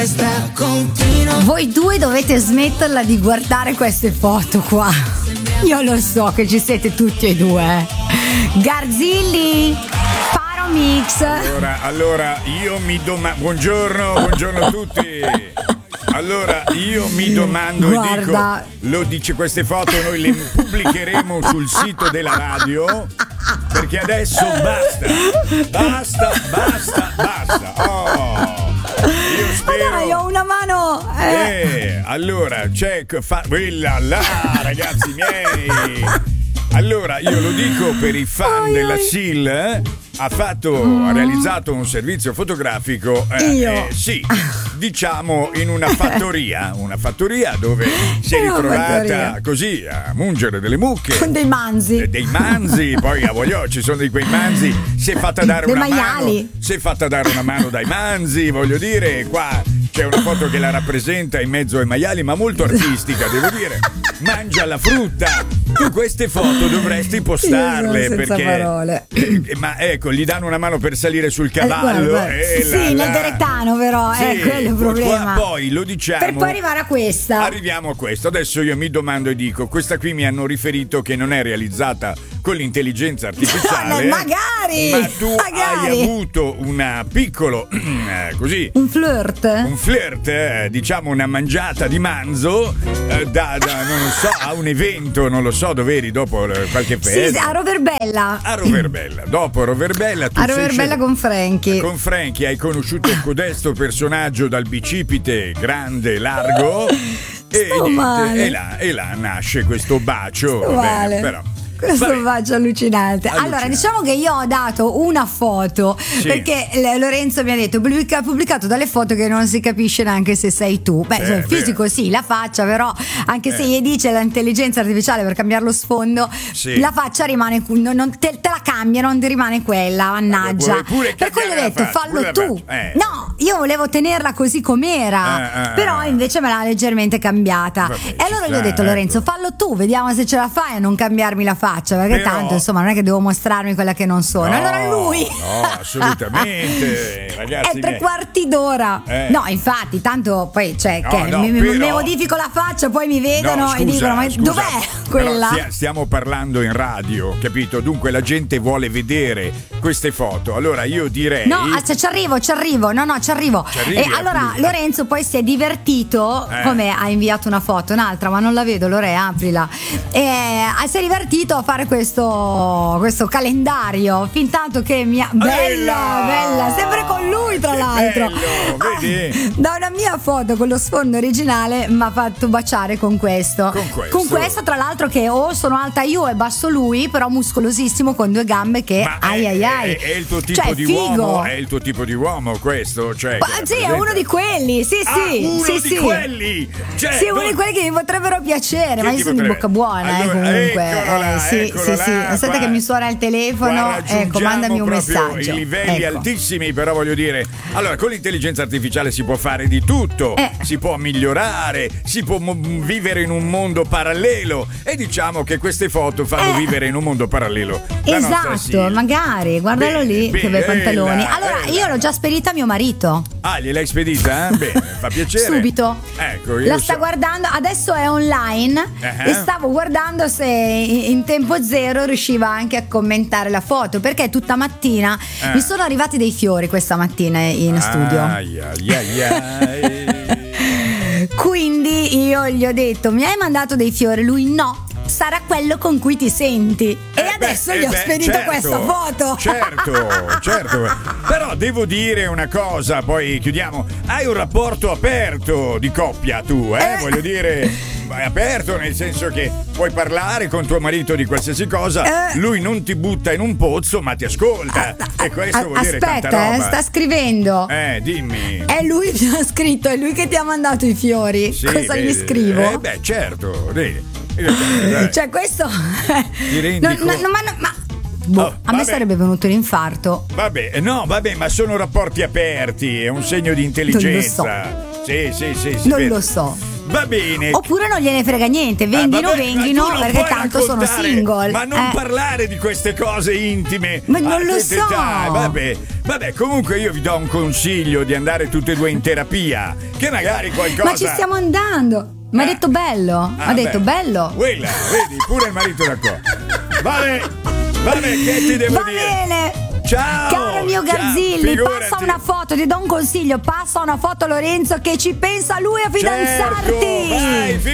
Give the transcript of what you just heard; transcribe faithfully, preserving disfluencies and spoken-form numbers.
Voi due dovete smetterla di guardare queste foto qua. Io lo so che ci siete tutti e due. Garzilli, Faro Mix. Allora, allora io mi domando. Buongiorno, buongiorno a tutti. Allora io mi domando Guarda. e dico, lo dice, queste foto noi le pubblicheremo sul sito della radio, perché adesso basta, basta, basta, basta. Oh. Io spero. Ma dai, ho una mano. Eh. Eh, allora, c'è fa... quella là, ragazzi miei. Allora, io lo dico per i fan oi, della oi. S I L, eh? Ha fatto, mm. ha realizzato un servizio fotografico, eh, Io? eh, sì, diciamo in una fattoria, una fattoria dove si è Una ritrovata fattoria. così a mungere delle mucche. Con dei manzi. Eh, Dei manzi, poi a voglio, ci sono di quei manzi, si è fatta dare Dei una maiali. mano, si è fatta dare una mano dai manzi, voglio dire, qua c'è una foto che la rappresenta in mezzo ai maiali, ma molto artistica, devo dire. Mangia la frutta. Tu queste foto dovresti postarle, Io sono senza perché parole. eh, ma ecco, gli danno una mano per salire sul cavallo, Eh, guarda, eh, sì, là, nel là. derettano però, Sì, eh, quello è il qua- problema. Poi lo diciamo. Per poi arrivare a questa. Arriviamo a questo. Adesso io mi domando e dico, questa qui mi hanno riferito che non è realizzata con l'intelligenza artificiale. No, magari, ma tu magari. hai avuto una piccolo eh, così Un flirt? un flirt, eh, diciamo una mangiata di manzo eh, da, da non lo so, a un evento, non lo so dove eri dopo eh, qualche Sì, festa. sì, a Roverbella. A Roverbella. Dopo Roverbella tu A sei Roverbella sceso- con Frankie. con Frankie hai conosciuto codesto personaggio dal bicipite grande, largo e, Sto niente, male. e, là, e là nasce questo bacio. Sto Va bene, male. però. Questo Vabbè. bacio allucinante. Allora, Allucinante. diciamo che io ho dato una foto perché l- Lorenzo mi ha detto pubblica- ha pubblicato dalle foto che non si capisce neanche se sei tu. Beh, Eh, insomma, il vero. fisico sì, la faccia però, anche se Eh. gli dice l'intelligenza artificiale per cambiare lo sfondo, Sì. la faccia rimane, non- non- te, te la cambia, non ti rimane quella, mannaggia. Vuoi pure Per quello ho cambiare la detto, faccia, fallo pure la tu. faccia. Eh. No, io volevo tenerla così com'era, Eh, eh, però eh. invece me l'ha leggermente cambiata. Vabbè, e ci allora gli sta, ho detto, ecco. Lorenzo, fallo tu, vediamo se ce la fai a non cambiarmi la faccia, perché Però- tanto insomma non è che devo mostrarmi quella che non sono. No, Allora lui no, assolutamente, ragazzi è tre miei. quarti d'ora. Eh. No, infatti, tanto poi cioè No, che no, mi, mi- però- mi modifico la faccia, poi mi vedono No, e scusa, dicono: ma scusa, dov'è però quella? stia- stiamo parlando in radio, capito? Dunque la gente vuole vedere queste foto. Allora io direi No, ah, cioè, ci arrivo, ci arrivo, no, no, ci arrivo. Ci arrivi, e allora apri. Lorenzo poi si è divertito, Eh. come ha inviato una foto, un'altra, ma non la vedo, Lore, aprila. E ah, si è divertito a fare questo, questo calendario, fin tanto che mi ha. Bella, bella, sempre con lui, tra Che l'altro. bello, vedi? Ah, da una mia foto con lo sfondo originale mi ha fatto baciare con questo. Con questo. Con questo, tra l'altro, che o sono alta io e basso lui, però muscolosissimo con due gambe che Ma ai è, ai ai. è- è il tuo tipo Cioè, di figo. uomo, è il tuo tipo di uomo questo, cioè Ma che sì, è rappresenta- uno di quelli, sì, Ah, sì, uno sì, di sì. quelli. Cioè, Sì, uno non- di quelli che mi potrebbero piacere, Che ma ti io sono di potrebbe- bocca buona, Allora, eh, comunque. eccolo là, Eh, sì, eccolo sì, là, sì. Aspetta qua- che mi suona il telefono, qua ecco, raggiungiamo mandami un proprio messaggio. I livelli Ecco. altissimi, però voglio dire, allora con l'intelligenza artificiale si può fare di tutto, Eh. si può migliorare, si può mo- vivere in un mondo parallelo e diciamo che queste foto fanno Eh. vivere in un mondo parallelo. la nostra Esatto, Silvia. magari, guardalo Bene, lì, che bene, bei pantaloni. bella, Allora, bella. io l'ho già spedita a mio marito. Ah, gliel'hai spedita? Bene, fa piacere. Subito. Ecco, io La lo sta so. guardando, adesso è online Eh. e stavo guardando se in in tempo zero riusciva anche a commentare la foto, perché tutta mattina Eh. mi sono arrivati dei fiori questa mattina in studio. Ai, ai, ai, ai. Quindi io gli ho detto: mi hai mandato dei fiori? Lui no, sarà quello con cui ti senti. E Eh adesso beh, gli eh ho beh, spedito certo, questa foto. Certo, certo. Però devo dire una cosa, poi chiudiamo. Hai un rapporto aperto di coppia tu, eh? Eh. Voglio dire, è aperto nel senso che puoi parlare con tuo marito di qualsiasi cosa, Eh. lui non ti butta in un pozzo, ma ti ascolta. E questo vuol dire tanta Aspetta, eh, roba. sta scrivendo. Eh, dimmi. È lui che ha scritto, è lui che ti ha mandato i fiori. Sì, Cosa gli vedi? scrivo? Eh beh, certo, vedi. Dai. Cioè, questo. Ti rendi No, no, conto? no, ma, no, ma- boh, Oh, a me vabbè. sarebbe venuto l'infarto. Vabbè, no, vabbè, ma sono rapporti aperti, è un segno di intelligenza. Sì, sì, sì, sì, Non vero. lo so. Va bene. Oppure non gliene frega niente, venghino, Ah, vabbè, venghino, ma tu non perché puoi tanto sono raccontare, single. Ma non eh. parlare di queste cose intime. Ma non a lo questa so. età. Vabbè, vabbè, comunque io vi do un consiglio di andare tutte e due in terapia. Che magari qualcosa. Ma ci stiamo andando. Mi ha Ah. detto bello. Mi Ah, ha detto beh. bello. Quella, vedi, pure il marito d'accordo. Vabbè, vabbè, che ti devo Va dire? bene. Ciao! Caro mio ciao, Garzilli, figurati. passa una foto, ti do un consiglio, passa una foto a Lorenzo che ci pensa lui a fidanzarti. Certo, vai,